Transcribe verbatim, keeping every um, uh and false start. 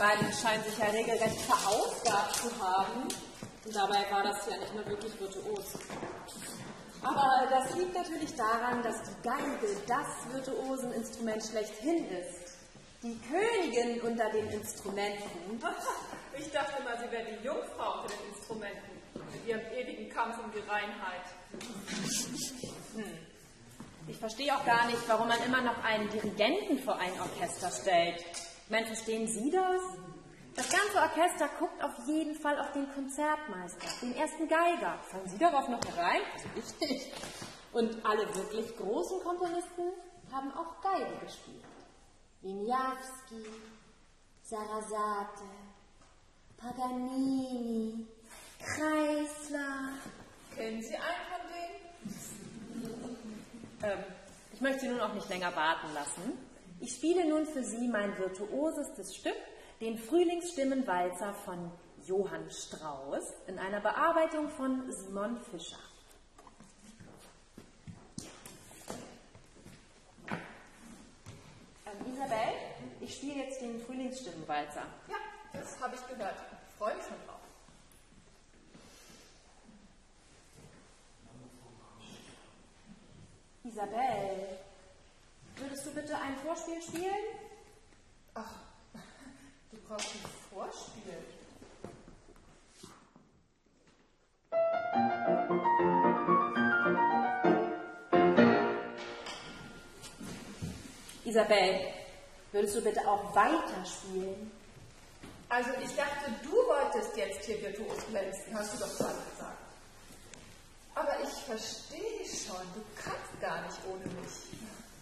beiden scheinen sich ja regelrecht verausgabt zu haben. Und dabei war das ja nicht mehr wirklich virtuos. Aber das liegt natürlich daran, dass die Geige das Virtuoseninstrument schlechthin ist. Die Königin unter den Instrumenten. Ich dachte immer, sie wäre die Jungfrau unter den Instrumenten, mit ihrem ewigen Kampf um die Reinheit. Hm. Ich verstehe auch gar nicht, warum man immer noch einen Dirigenten vor ein Orchester stellt. Ich meine, verstehen Sie das? Das ganze Orchester guckt auf jeden Fall auf den Konzertmeister, den ersten Geiger. Fallen Sie darauf noch herein? Richtig. Und alle wirklich großen Komponisten haben auch Geige gespielt. Wieniawski, Sarasate, Paganini, Kreisler. Kennen Sie einen von denen? Ähm, ich möchte Sie nun auch nicht länger warten lassen. Ich spiele nun für Sie mein virtuosestes Stück, den Frühlingsstimmenwalzer von Johann Strauss, in einer Bearbeitung von Simon Fischer. Ähm, Isabel, ich spiele jetzt den Frühlingsstimmenwalzer. Ja, das habe ich gehört. Ich freue mich schon drauf. Isabel, würdest du bitte ein Vorspiel spielen? Ach, du brauchst ein Vorspiel. Isabel, würdest du bitte auch weiterspielen? Also ich dachte, du wolltest jetzt hier virtuos glänzen, hast du doch gerade gesagt. Aber ich verstehe schon, du kannst gar nicht ohne mich.